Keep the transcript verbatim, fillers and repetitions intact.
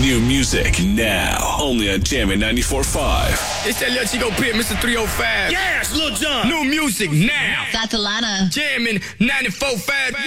New music now. Only on Jammin' ninety-four point five. It's that Lil Chico Pit, Mister three oh five. Yes, Lil Jon. New music now. That's Alana. Jammin' ninety-four point five.